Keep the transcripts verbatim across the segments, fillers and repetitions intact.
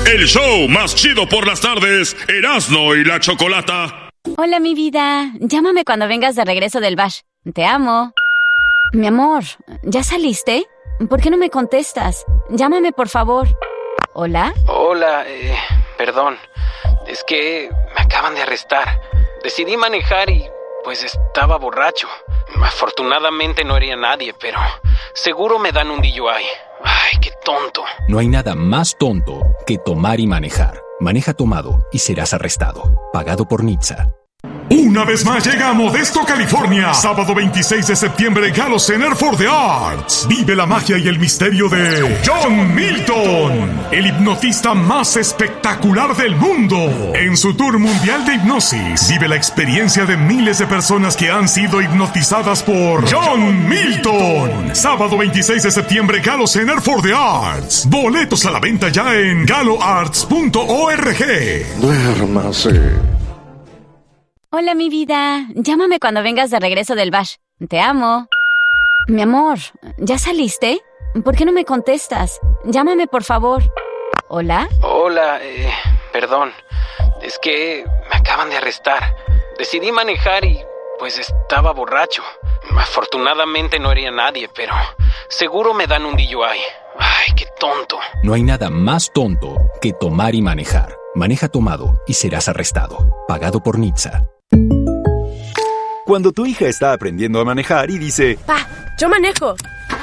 El show más chido por las tardes, Erasmo y la Chocolata. Hola, mi vida. Llámame cuando vengas de regreso del bash. Te amo. Mi amor, ¿ya saliste? ¿Por qué no me contestas? Llámame, por favor. ¿Hola? Hola, eh, perdón. Es que me acaban de arrestar. Decidí manejar y, pues, estaba borracho. Afortunadamente no hería a nadie, pero seguro me dan un D U I. Ay, qué tonto. No hay nada más tonto que tomar y manejar. Maneja tomado y serás arrestado. Pagado por N H T S A. Una vez más llega a Modesto, California. Sábado veintiséis de septiembre, Galo Center for the Arts. Vive la magia y el misterio de John Milton, el hipnotista más espectacular del mundo. En su tour mundial de hipnosis, vive la experiencia de miles de personas que han sido hipnotizadas por John Milton. Sábado veintiséis de septiembre, Galo Center for the Arts. Boletos a la venta ya en galo arts punto org. Duérmase. Hola, mi vida. Llámame cuando vengas de regreso del bash. Te amo. Mi amor, ¿ya saliste? ¿Por qué no me contestas? Llámame, por favor. ¿Hola? Hola, eh, perdón. Es que me acaban de arrestar. Decidí manejar y, pues, estaba borracho. Afortunadamente no hería a nadie, pero seguro me dan un D U I. Ay, qué tonto. No hay nada más tonto que tomar y manejar. Maneja tomado y serás arrestado. Pagado por N H T S A. Cuando tu hija está aprendiendo a manejar y dice... Pa, yo manejo.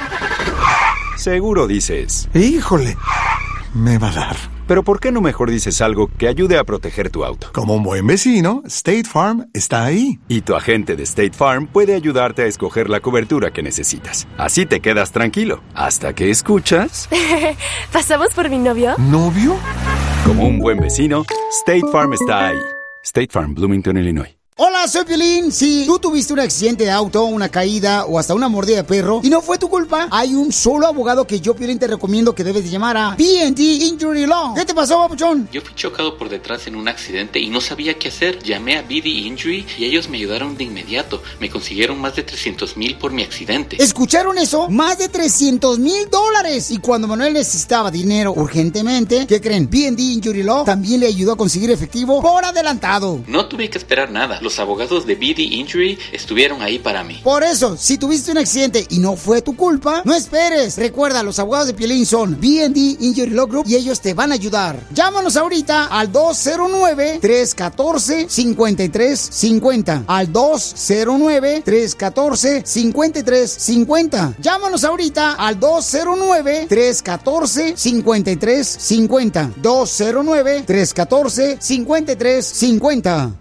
Seguro dices... Híjole, me va a dar. Pero ¿por qué no mejor dices algo que ayude a proteger tu auto? Como un buen vecino, State Farm está ahí. Y tu agente de State Farm puede ayudarte a escoger la cobertura que necesitas. Así te quedas tranquilo, hasta que escuchas... ¿Pasamos por mi novio? ¿Novio? Como un buen vecino, State Farm está ahí. State Farm, Bloomington, Illinois. Hola, soy Piolín. Si tú tuviste un accidente de auto, una caída o hasta una mordida de perro y no fue tu culpa, hay un solo abogado que yo, Piolín, te recomiendo que debes de llamar a B and D Injury Law. ¿Qué te pasó, papuchón? Yo fui chocado por detrás en un accidente y no sabía qué hacer. Llamé a B D Injury y ellos me ayudaron de inmediato. Me consiguieron más de trescientos mil por mi accidente. ¿Escucharon eso? Más de trescientos mil dólares. Y cuando Manuel necesitaba dinero urgentemente, ¿qué creen? B and D Injury Law también le ayudó a conseguir efectivo por adelantado. No tuve que esperar nada. Los abogados de B D Injury estuvieron ahí para mí. Por eso, si tuviste un accidente y no fue tu culpa, no esperes. Recuerda, los abogados de Piolín son B and D Injury Law Group y ellos te van a ayudar. Llámanos ahorita al dos cero nueve, tres uno cuatro, cinco tres cinco cero. Al dos cero nueve, tres uno cuatro, cinco tres cinco cero. Llámanos ahorita al dos cero nueve, tres uno cuatro, cinco tres cinco cero. dos cero nueve, tres uno cuatro, cinco tres cinco cero.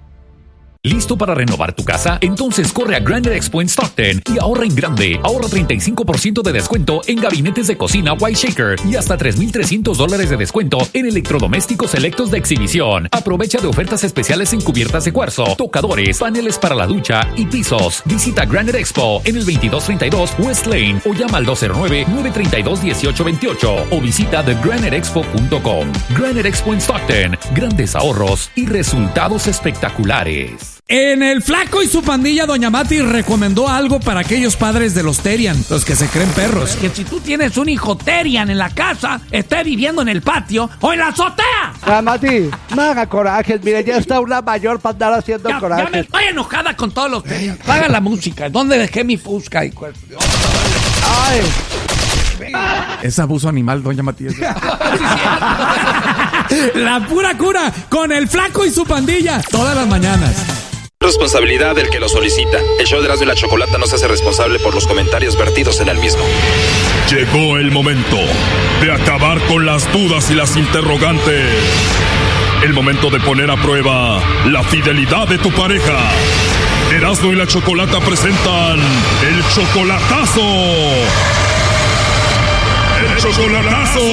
¿Listo para renovar tu casa? Entonces corre a Granite Expo en Stockton y ahorra en grande. Ahorra treinta y cinco por ciento de descuento en gabinetes de cocina White Shaker y hasta tres mil trescientos dólares de descuento en electrodomésticos selectos de exhibición. Aprovecha de ofertas especiales en cubiertas de cuarzo, tocadores, paneles para la ducha y pisos. Visita Granite Expo en el veintidós treinta y dos West Lane o llama al dos cero nueve, nueve tres dos, uno ocho dos ocho o visita the granite expo punto com. Granite Expo en Stockton. Grandes ahorros y resultados espectaculares. En El Flaco y su pandilla, Doña Mati recomendó algo para aquellos padres de los Terian, los que se creen perros. Que si tú tienes un hijo Terian en la casa, esté viviendo en el patio o en la azotea. Ah, Mati, no haga corajes. Mire, ya está una mayor para andar haciendo ya, corajes. Ya me estoy enojada con todos los Terian. Paga la música. ¿Dónde dejé mi fusca? Y cuerpo? Ay. Es abuso animal, Doña Matías. La pura cura con El Flaco y su pandilla, todas las mañanas. Responsabilidad del que lo solicita. El show de Erasmo y la Chocolata no se hace responsable por los comentarios vertidos en el mismo. Llegó el momento de acabar con las dudas y las interrogantes. El momento de poner a prueba la fidelidad de tu pareja. Erasmo y la Chocolata presentan el chocolatazo. ¡El chocolatazo!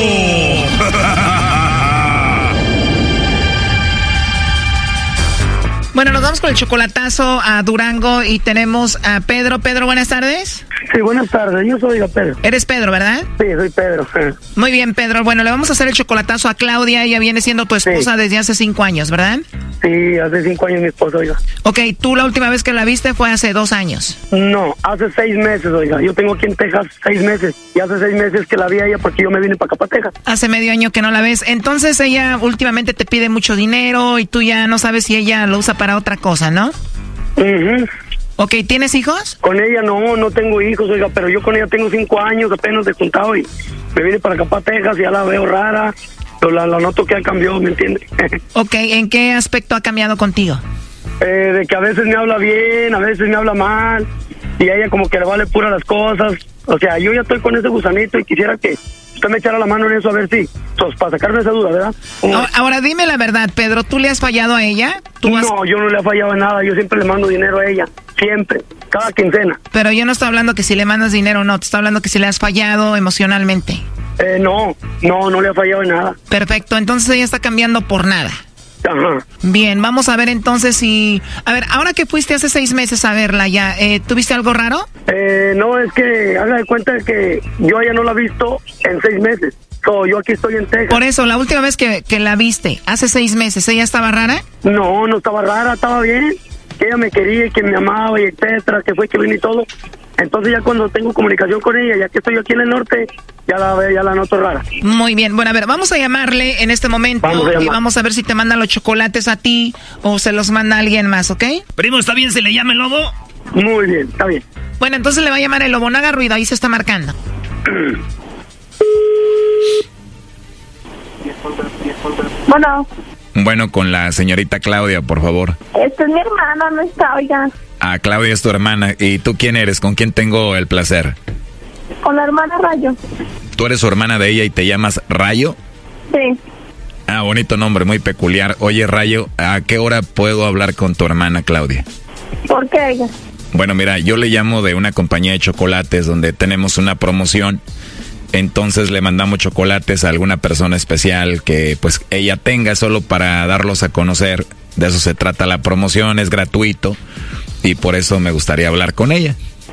Bueno, nos vamos con el chocolatazo a Durango y tenemos a Pedro. Pedro, buenas tardes. Sí, buenas tardes. Yo soy Pedro. Eres Pedro, ¿verdad? Sí, soy Pedro. Muy bien, Pedro. Bueno, le vamos a hacer el chocolatazo a Claudia. Ella viene siendo tu esposa sí. desde hace cinco años, ¿verdad? Sí, hace cinco años mi esposa, oiga. Ok, ¿tú la última vez que la viste fue hace dos años? No, hace seis meses, oiga. Yo tengo aquí en Texas seis meses. Y hace seis meses que la vi a ella porque yo me vine para acá, para Texas. Hace medio año que no la ves. Entonces ella últimamente te pide mucho dinero y tú ya no sabes si ella lo usa para otra cosa, ¿no? Uh-huh. Ok, ¿tienes hijos? Con ella no, no tengo hijos, oiga, pero yo con ella tengo cinco años apenas de juntado y me vine para acá, para Texas, y ya la veo rara, pero la, la noto que ha cambiado, ¿me entiendes? Ok, ¿en qué aspecto ha cambiado contigo? Eh, de que a veces me habla bien, a veces me habla mal, y a ella como que le vale pura las cosas. O sea, yo ya estoy con ese gusanito y quisiera que usted me echara la mano en eso a ver si, pues, para sacarme esa duda, ¿verdad? Ahora, ahora dime la verdad, Pedro, ¿tú le has fallado a ella? ¿Tú no, has... yo no le he fallado en nada, yo siempre le mando dinero a ella, siempre, cada quincena. Pero yo no estoy hablando que si le mandas dinero o no, te estoy hablando que si le has fallado emocionalmente. Eh, no, no, no le ha fallado en nada. Perfecto, entonces ella está cambiando por nada. Ajá. Bien, vamos a ver entonces si... A ver, ahora que fuiste hace seis meses a verla ya, eh, ¿tuviste algo raro? Eh, no, es que haga de cuenta que yo ya no la he visto en seis meses. So, yo aquí estoy en Texas. Por eso, la última vez que, que la viste, hace seis meses, ¿ella estaba rara? No, no estaba rara, estaba bien. Que ella me quería y que me amaba y etcétera, que fue que vine y todo. Entonces ya cuando tengo comunicación con ella, ya que estoy aquí en el norte, ya la veo, ya la noto rara. Muy bien, bueno, a ver, vamos a llamarle en este momento vamos y vamos a ver si te manda los chocolates a ti o se los manda a alguien más, ¿ok? Primo, ¿está bien si le llama el lobo? Muy bien, está bien. Bueno, entonces le va a llamar el lobo, no haga ruido, ahí se está marcando. Bueno. Bueno, con la señorita Claudia, por favor. Esta es mi hermana, no está, oiga. Ah, Claudia es tu hermana. ¿Y tú quién eres? ¿Con quién tengo el placer? Con la hermana Rayo. ¿Tú eres su hermana de ella y te llamas Rayo? Sí. Ah, bonito nombre, muy peculiar. Oye, Rayo, ¿a qué hora puedo hablar con tu hermana Claudia? ¿Por qué, ella? Bueno, mira, yo le llamo de una compañía de chocolates donde tenemos una promoción. Entonces le mandamos chocolates a alguna persona especial que pues ella tenga solo para darlos a conocer. De eso se trata la promoción, es gratuito y por eso me gustaría hablar con ella.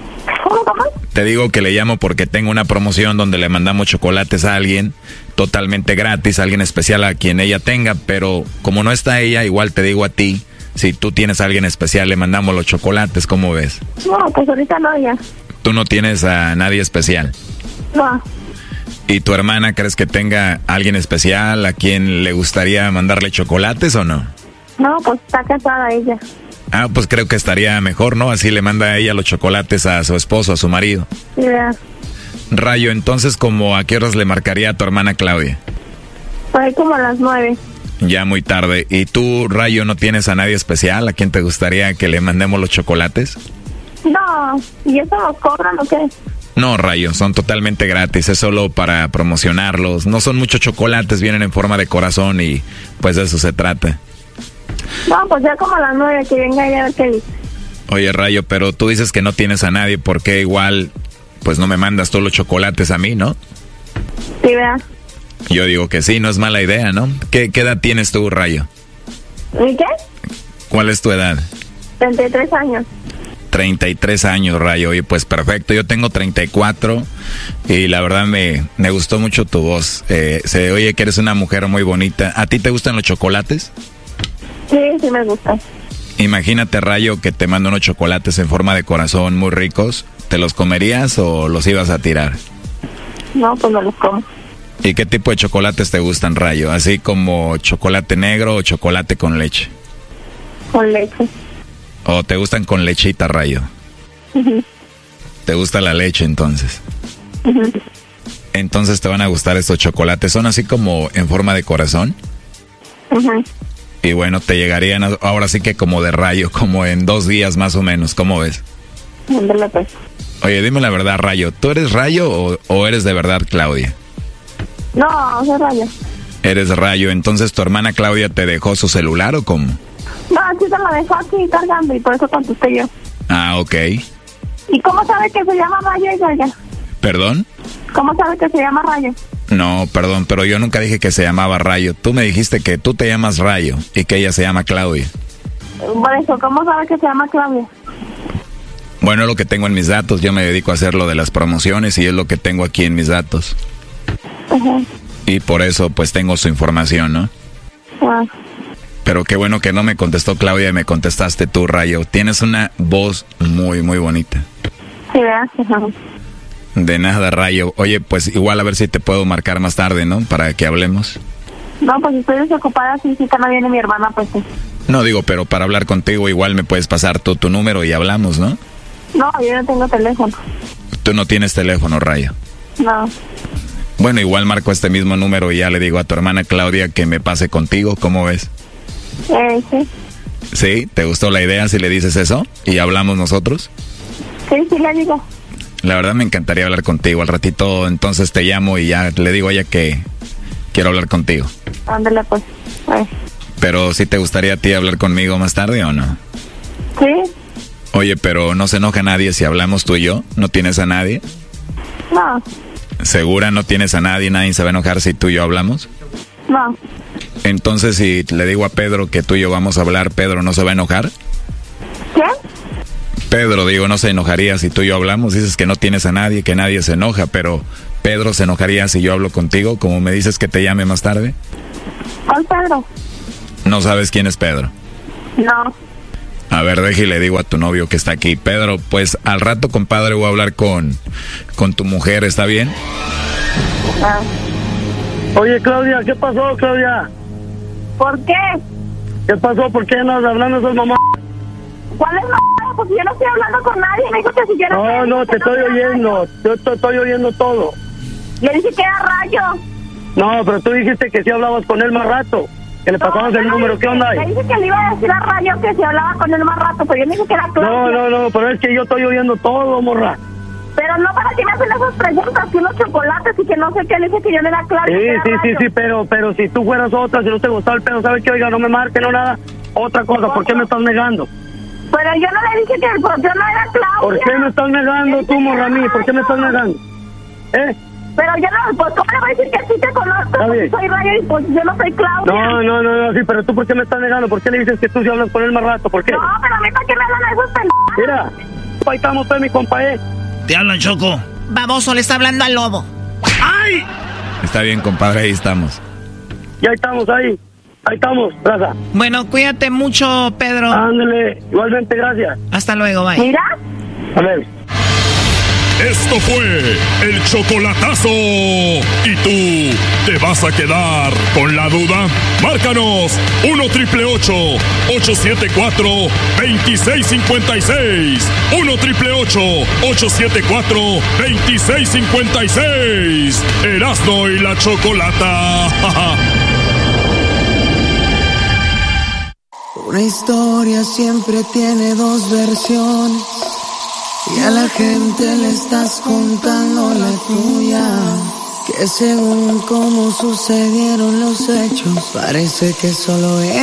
Te digo que le llamo porque tengo una promoción donde le mandamos chocolates a alguien totalmente gratis, a alguien especial a quien ella tenga, pero como no está ella, igual te digo a ti, si tú tienes a alguien especial le mandamos los chocolates, ¿cómo ves? No, pues ahorita no, ya. ¿Tú no tienes a nadie especial? No. ¿Y tu hermana crees que tenga a alguien especial a quien le gustaría mandarle chocolates o no? No, pues está casada ella. Ah, pues creo que estaría mejor, ¿no? Así le manda a ella los chocolates a su esposo, a su marido. Sí, ¿verdad? Rayo, entonces, ¿cómo a qué horas le marcaría a tu hermana Claudia? Pues como a las nueve. Ya muy tarde. ¿Y tú, Rayo, no tienes a nadie especial a quien te gustaría que le mandemos los chocolates? No, ¿y eso los cobran o qué? No, Rayo, son totalmente gratis, es solo para promocionarlos. No son muchos chocolates, vienen en forma de corazón y pues de eso se trata. No, pues ya como a las nueve, que venga ella a ver qué dice. Oye, Rayo, pero tú dices que no tienes a nadie, ¿por qué igual pues no me mandas todos los chocolates a mí, no? Sí, ¿verdad? Yo digo que sí, no es mala idea, ¿no? ¿Qué, qué edad tienes tú, Rayo? ¿Y qué? ¿Cuál es tu edad? treinta y tres años. treinta y tres años, Rayo. Oye, pues perfecto. Yo tengo treinta y cuatro y la verdad me, me gustó mucho tu voz. Eh, se oye que eres una mujer muy bonita. ¿A ti te gustan los chocolates? Sí, sí me gusta. Imagínate, Rayo, que te mando unos chocolates en forma de corazón muy ricos. ¿Te los comerías o los ibas a tirar? No, pues no los como. ¿Y qué tipo de chocolates te gustan, Rayo? ¿Así como chocolate negro o chocolate con leche? Con leche. ¿O te gustan con lechita, Rayo? Uh-huh. ¿Te gusta la leche entonces? Uh-huh. Entonces te van a gustar estos chocolates. ¿Son así como en forma de corazón? Uh-huh. Y bueno, te llegarían a, ahora sí que como de Rayo, como en dos días más o menos. ¿Cómo ves? Ándale, pues. Oye, dime la verdad, Rayo. ¿Tú eres Rayo o, o eres de verdad Claudia? No, soy Rayo. Eres Rayo. Entonces, ¿tu hermana Claudia te dejó su celular o cómo? No, sí se la dejó aquí cargando y por eso contesté yo. Ah, ok. ¿Y cómo sabe que se llama Rayo ella? ¿Perdón? ¿Cómo sabe que se llama Rayo? No, perdón, pero yo nunca dije que se llamaba Rayo. Tú me dijiste que tú te llamas Rayo y que ella se llama Claudia. Por eso, ¿cómo sabe que se llama Claudia? Bueno, es lo que tengo en mis datos. Yo me dedico a hacer lo de las promociones y es lo que tengo aquí en mis datos. Uh-huh. Y por eso, pues, tengo su información, ¿no? Uh-huh. Pero qué bueno que no me contestó Claudia y me contestaste tú, Rayo. Tienes una voz muy, muy bonita. Sí, gracias. Uh-huh. De nada, Rayo. Oye, pues, igual a ver si te puedo marcar más tarde, ¿no? Para que hablemos. No, pues, si estoy desocupada, sí, sí, que no viene mi hermana, pues, sí. No, digo, pero para hablar contigo igual me puedes pasar tú tu número y hablamos, ¿no? No, yo no tengo teléfono. Tú no tienes teléfono, Rayo. No. Bueno, igual marco este mismo número y ya le digo a tu hermana Claudia que me pase contigo, ¿cómo ves? Eh, sí. ¿Sí? ¿Te gustó la idea si le dices eso? ¿Y hablamos nosotros? Sí, sí le digo. La verdad me encantaría hablar contigo. Al ratito entonces te llamo y ya le digo a ella que quiero hablar contigo. Ándale, pues. Ay. Pero ¿sí te gustaría a ti hablar conmigo más tarde o no? Sí. Oye, pero no se enoja nadie si hablamos tú y yo. ¿No tienes a nadie? No. ¿Segura no tienes a nadie? ¿Nadie se va a enojar si tú y yo hablamos? No. Entonces, si le digo a Pedro que tú y yo vamos a hablar, ¿Pedro no se va a enojar? ¿Qué? Pedro, digo, no se enojaría si tú y yo hablamos. Dices que no tienes a nadie, que nadie se enoja, pero ¿Pedro se enojaría si yo hablo contigo? Como me dices que te llame más tarde. ¿Cuál Pedro? ¿No sabes quién es Pedro? No. A ver, deje y le digo a tu novio que está aquí. Pedro, pues al rato, compadre, voy a hablar con, con tu mujer, ¿está bien? Ah. Oye, Claudia, ¿qué pasó, Claudia? ¿Por qué? ¿Qué pasó? ¿Por qué no hablando esas mamás? ¿Cuál es mamá? Pues yo no estoy hablando con nadie. Me dijo que si yo no... No, no, te estoy oyendo. Yo te estoy oyendo todo. Le dije que era Rayo. No, pero tú dijiste que sí hablabas con él más rato. Que le pasabas no, el número, ¿qué onda ahí? Le dije que le iba a decir a Rayo que se hablaba con él más rato, pero yo me dije que era Claudia. No, no, no, pero es que yo estoy oyendo todo, morra. Pero no, ¿para qué me hacen esas preguntas? Que unos chocolates y que no sé qué, le dije que yo no era Claudia. Sí, era sí, Rayo. sí, sí, pero, pero si tú fueras otra, si no te gustaba el pedo, ¿sabes qué? Oiga, no me marque, no nada. Otra cosa, ¿por qué me estás negando? Pero yo no le dije que el yo no era Claudia. ¿Por qué me estás negando tú, morra, a mí? ¿Por qué me estás negando? ¿Eh? Pero yo no, pues ¿cómo le voy a decir que sí te conozco? Pues soy Rayo y pues yo no soy Claudia. No, no, no, no, sí, pero tú ¿por qué me estás negando? ¿Por qué le dices que tú sí hablas con él más rato? ¿Por qué? No, pero a mí ¿para qué me hablan esos pendejos? Mira, ahí estamos, pues, mi compa, ¿eh? Te hablan, Choco. Baboso, le está hablando al lobo. ¡Ay! Está bien, compadre, ahí estamos. Ya estamos ahí. Ahí estamos, gracias. Bueno, cuídate mucho, Pedro. Ándale, igualmente, gracias. Hasta luego, bye. Mira. A ver. Esto fue el chocolatazo. ¿Y tú te vas a quedar con la duda? Márcanos uno triple ocho, ocho siete cuatro, dos seis cinco seis. uno triple ocho, ocho siete cuatro, dos seis cinco seis. Erasmo y la Chocolata. Una historia siempre tiene dos versiones y a la gente le estás contando la tuya, que según cómo sucedieron los hechos parece que solo es